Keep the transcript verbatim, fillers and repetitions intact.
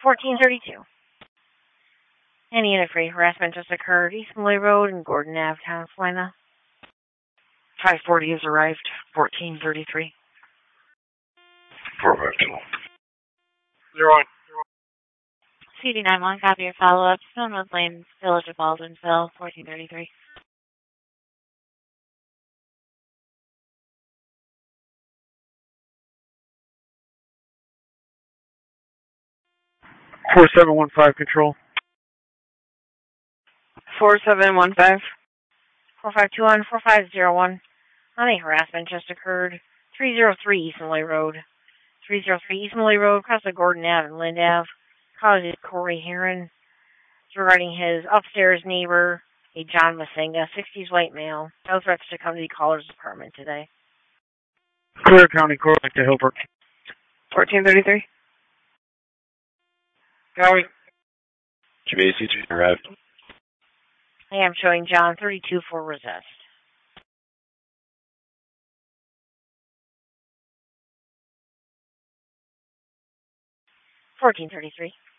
fourteen thirty-two. Any unit free harassment just occurred East Malay Road and Gordon Avenue, Town of Salina. five forty has arrived, fourteen thirty-three. four five two. Zero one. C D nine one, copy your follow-up. Stonewood Lane, Village of Baldwinsville, fourteen thirty-three. four seven one five, control. four seven one five. four five two one, four five zero one. Honey harassment just occurred. three oh three East Malay Road. three oh three East Malay Road, across the Gordon Ave and Lind Ave. Caller is Corey Heron. It's regarding his upstairs neighbor, a John Masinga, sixties white male. No threats to come to the caller's apartment today. Clear County Court to Hilbert. fourteen thirty-three. Copy. Community C two arrived. I am showing John thirty-two for resist. fourteen thirty-three.